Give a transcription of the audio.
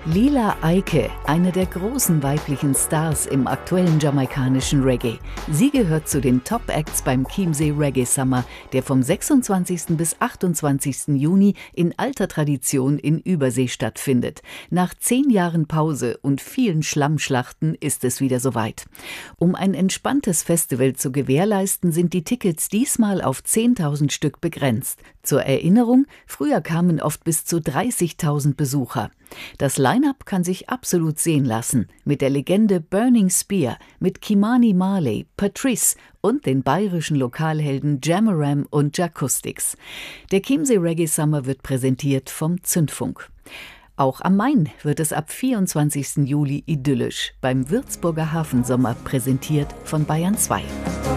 Lila Eike, eine der großen weiblichen Stars im aktuellen jamaikanischen Reggae. Sie gehört zu den Top-Acts beim Chiemsee Reggae Summer, der vom 26. bis 28. Juni in alter Tradition in Übersee stattfindet. Nach 10 Jahren Pause und vielen Schlammschlachten ist es wieder soweit. Um ein entspanntes Festival zu gewährleisten, sind die Tickets diesmal auf 10.000 Stück begrenzt. Zur Erinnerung, früher kamen oft bis zu 30.000 Besucher. Das Line-Up kann sich absolut sehen lassen, mit der Legende Burning Spear, mit Kimani Marley, Patrice und den bayerischen Lokalhelden Jamaram und Jacoustics. Der Chiemsee Reggae Summer wird präsentiert vom Zündfunk. Auch am Main wird es ab 24. Juli idyllisch, beim Würzburger Hafensommer präsentiert von Bayern 2.